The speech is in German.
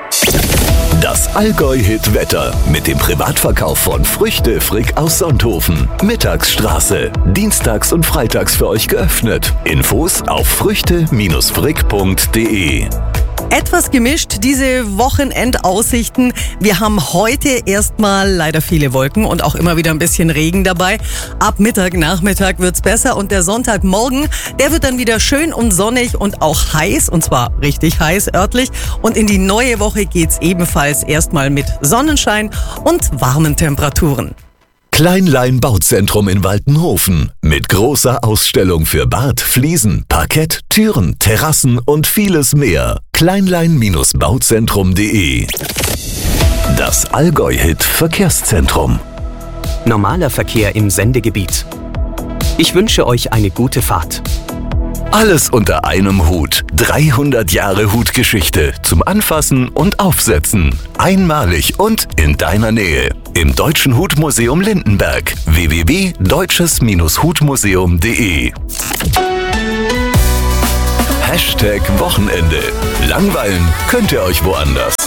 Das Allgäu-Hit-Wetter mit dem Privatverkauf von Früchte Frick aus Sonthofen. Mittagsstraße. Dienstags und freitags für euch geöffnet. Infos auf früchte-frick.de. Etwas gemischt, diese Wochenendaussichten. Wir haben heute erstmal leider viele Wolken und auch immer wieder ein bisschen Regen dabei. Ab Mittag, Nachmittag wird's besser und der Sonntagmorgen, der wird dann wieder schön und sonnig und auch heiß, und zwar richtig heiß örtlich. Und in die neue Woche geht's ebenfalls erstmal mit Sonnenschein und warmen Temperaturen. Kleinlein Bauzentrum in Waltenhofen mit großer Ausstellung für Bad, Fliesen, Parkett, Türen, Terrassen und vieles mehr. Kleinlein-bauzentrum.de. Das Allgäu-Hit Verkehrszentrum. Normaler Verkehr im Sendegebiet. Ich wünsche euch eine gute Fahrt. Alles unter einem Hut. 300 Jahre Hutgeschichte zum Anfassen und Aufsetzen. Einmalig und in deiner Nähe. Im Deutschen Hutmuseum Lindenberg. www.deutsches-hutmuseum.de. #Wochenende. Langweilen könnt ihr euch woanders.